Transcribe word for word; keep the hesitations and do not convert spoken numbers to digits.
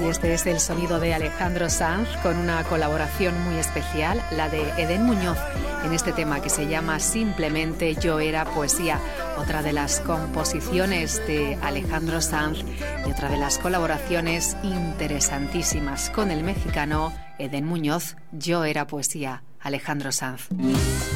Y este es el sonido de Alejandro Sanz con una colaboración muy especial, la de Edén Muñoz, en este tema que se llama Simplemente Yo Era Poesía, otra de las composiciones de Alejandro Sanz y otra de las colaboraciones interesantísimas con el mexicano Edén Muñoz. Yo Era Poesía, Alejandro Sanz.